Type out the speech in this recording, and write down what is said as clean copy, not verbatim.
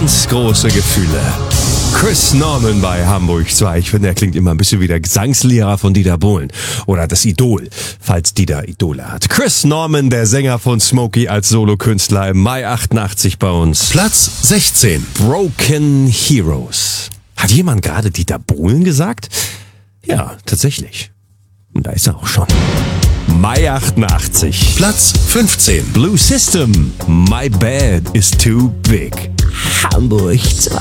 ganz große Gefühle. Chris Norman bei Hamburg 2. Ich finde, er klingt immer ein bisschen wie der Gesangslehrer von Dieter Bohlen. Oder das Idol, falls Dieter Idole hat. Chris Norman, der Sänger von Smokey als Solokünstler im Mai 88 bei uns. Platz 16. Broken Heroes. Hat jemand gerade Dieter Bohlen gesagt? Ja, tatsächlich. Und da ist er auch schon. Mai 88. Platz 15. Blue System. My Bed is Too Big. Hamburg 2.